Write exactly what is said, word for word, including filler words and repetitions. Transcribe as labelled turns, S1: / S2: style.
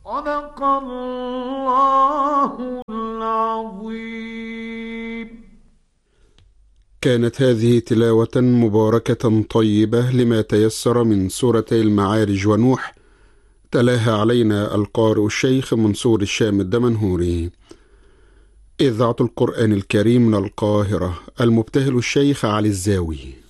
S1: صدق الله العظيم.
S2: كانت هذه تلاوة مباركة طيبة لما تيسر من سورتي المعارج ونوح، تلاها علينا القارئ الشيخ منصور الشام الدمنهوري. إذاعة القرآن الكريم من القاهرة، المبتهل الشيخ علي الزاوي.